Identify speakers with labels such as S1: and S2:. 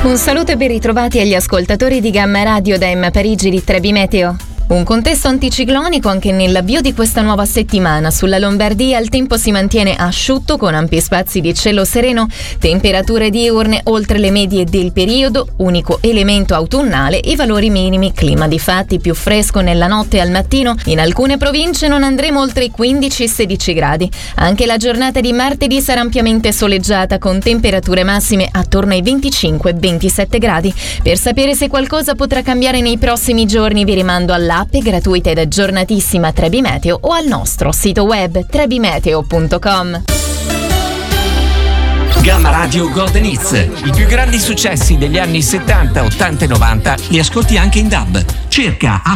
S1: Un saluto e ben ritrovati agli ascoltatori di Gamma Radio da Emma Parigi di Trebi Meteo. Un contesto anticiclonico anche nell'avvio di questa nuova settimana. Sulla Lombardia il tempo si mantiene asciutto con ampi spazi di cielo sereno, temperature diurne oltre le medie del periodo, unico elemento autunnale, i valori minimi, clima di fatti più fresco nella notte e al mattino. In alcune province non andremo oltre i 15-16 gradi. Anche la giornata di martedì sarà ampiamente soleggiata con temperature massime attorno ai 25-27 gradi. Per sapere se qualcosa potrà cambiare nei prossimi giorni vi rimando all'app gratuita ed aggiornatissima Trebi Meteo o al nostro sito web trebimeteo.com.
S2: Gamma Radio Golden Hits, i più grandi successi degli anni 70, 80 e 90 li ascolti anche in DAB. Cerca